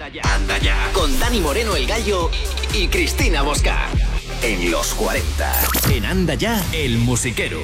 Anda ya. Con Dani Moreno el Gallo y Cristina Bosca. En los 40. En Anda ya, el musiquero.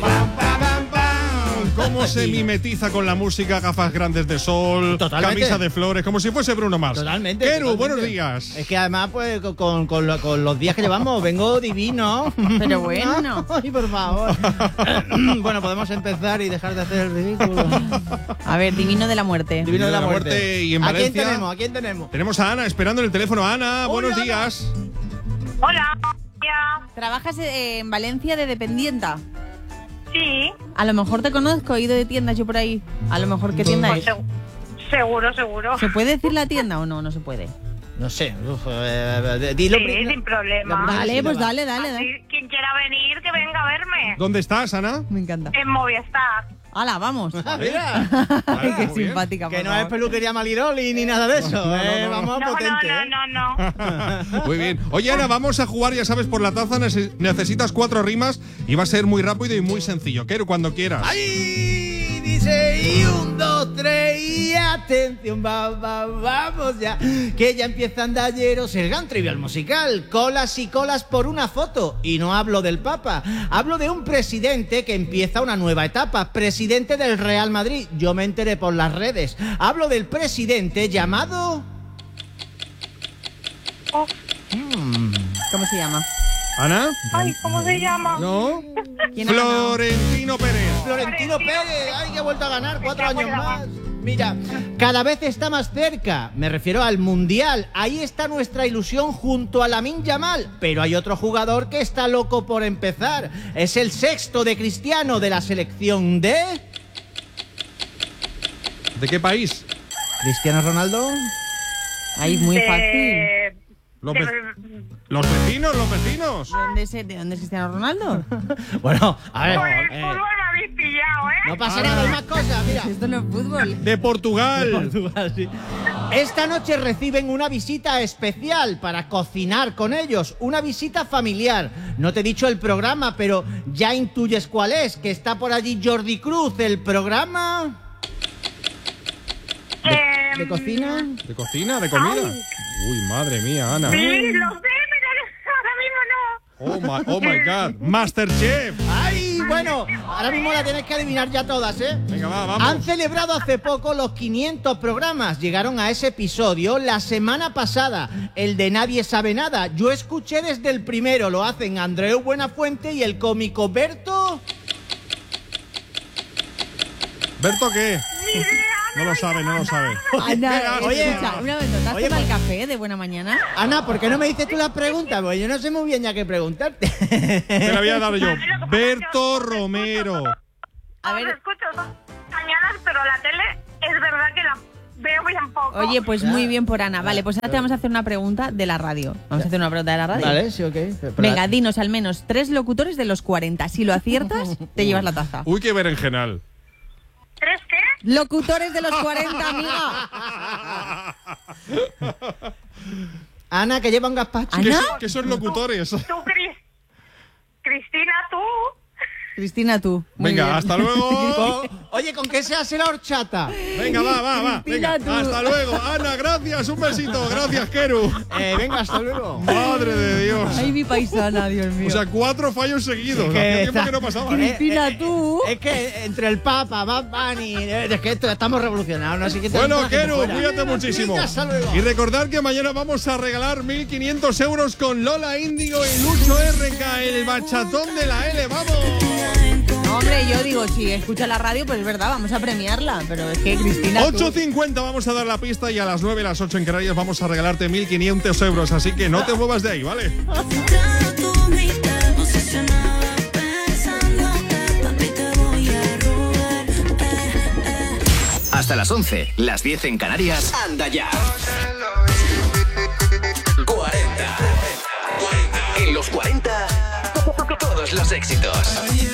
Cómo se mimetiza con la música, gafas grandes de sol, Totalmente. camisa de flores, como si fuese Bruno Mars. Totalmente. Keru, totalmente. buenos días. Es que además, pues, con los días que llevamos, vengo divino. Pero bueno. Ay, por favor. Bueno, podemos empezar y dejar de hacer el ridículo. A ver, divino de la muerte. Divino de la muerte. Y en ¿A quién Valencia tenemos? ¿A quién tenemos? tenemos a Ana esperando en el teléfono. Ana, buenos Ana. días. Hola. ¿Trabajas en Valencia de dependienta? Sí. A lo mejor te conozco, he ido de tiendas yo por ahí. A lo mejor, ¿qué tienda es? Seguro. ¿Se puede decir la tienda o no? No se puede. No sé. Dilo Sí, primero. sin problema. Vale, pues dale. Así, quien quiera venir, que venga a verme. ¿Dónde estás, Ana? Me encanta. En Movistar. ¡Hala, vamos! Ah, mira. Ay, qué muy bien. simpática, por Que no es favor. peluquería Maliroli ni nada de eso. No. Vamos No, potente. no. Muy bien. Oye, Ana, vamos a jugar, ya sabes, por la taza. Necesitas 4 rimas y va a ser muy rápido y muy sencillo. Keru, cuando quieras. ¡Ay! Dice, y 1, 2, 3, y atención, vamos ya. Que ya empiezan de ayeros el gran trivial musical. Colas y colas por una foto. Y no hablo del Papa. Hablo de un presidente que empieza una nueva etapa. Presidente del Real Madrid. Yo me enteré por las redes. Hablo del presidente llamado... Oh, ¿Cómo se llama? ¿Ana? ay, ¿cómo se llama? ¿No? ¿Quién ha ganado? Florentino Pérez. Florentino Pérez, ay, que ha vuelto a ganar 4 años más. Mira, cada vez está más cerca, me refiero al Mundial. Ahí está nuestra ilusión junto a Lamine Yamal. Pero hay otro jugador que está loco por empezar. Es el sexto de Cristiano de la selección de... ¿De qué país? ¿Cristiano Ronaldo? Ahí, muy fácil. Los vecinos. ¿De dónde es Cristiano Ronaldo? Bueno, a ver... Por el fútbol me habéis pillado, ¿eh? No pasa nada, hay más cosas, mira. Esto no es fútbol. De Portugal. Portugal, sí. Esta noche reciben una visita especial para cocinar con ellos, una visita familiar. No te he dicho el programa, pero ya intuyes cuál es, que está por allí Jordi Cruz. ¿El programa de cocina? ¿De cocina? ¿De comida? Uy, madre mía, Ana. Sí, lo sé, pero ahora mismo no. Oh my God. Masterchef. ¡Ay! Bueno, ahora mismo la tienes que adivinar ya todas, ¿eh? Venga, va, Han vamos. celebrado hace poco los 500 programas. Llegaron a ese episodio la semana pasada, el de Nadie Sabe Nada. Yo escuché desde el primero, lo hacen Andreu Buenafuente y el cómico Berto. ¿Berto qué? No lo sabe. Ana, Oye, escucha, un momento, ¿te has oye, tomado el café de buena mañana? Ana, ¿por qué no me dices tú las preguntas? Porque yo no sé muy bien ya qué preguntarte. Te la voy a dar yo. Lo que pasa es Berto que Romero. A Os ver, escucho dos mañanas, pero la tele es verdad que la veo bien poco. oye, pues muy bien por Ana. Vale, pues ahora te vamos a hacer una pregunta de la radio. Vamos a hacer una pregunta de la radio. Vale, sí, ok. Venga, dinos al menos 3 locutores de los 40. Si lo aciertas, te llevas la taza. Uy, qué berenjenal. ¿Tres qué? Locutores de los 40, amiga. Ana, que lleva un gazpacho. ¿Ana? ¿Qué son locutores? Tú, Cristina, tú. Cristina, tú. Muy Venga, bien. hasta luego. Oye, ¿con qué se hace la horchata? Venga, va. Cristina, Venga, tú. hasta luego. Ana, gracias. Un besito. Gracias, Keru. Venga, hasta luego. Madre de Dios. Ay, mi paisana, Dios mío. O sea, 4 fallos seguidos. Hacía tiempo que no pasaba. Cristina, tú. Es que entre el Papa, Bad Bunny, es que estamos revolucionados, ¿no? Así que Bueno, tenemos que Keru, fuera. cuídate muchísimo. Venga, hasta luego. Y recordad que mañana vamos a regalar 1.500 euros con Lola Índigo y Lucho RK, el bachatón de la L. ¡Vamos! No, hombre, yo digo, si escucha la radio, pues es verdad, vamos a premiarla. Pero es que Cristina, tú. 8.50 vamos a dar la pista y a las 9, las 8 en Canarias vamos a regalarte 1.500 euros. Así que no te muevas de ahí, ¿vale? Hasta las 11, las 10 en Canarias. Anda ya. 40. En los 40, todos los éxitos.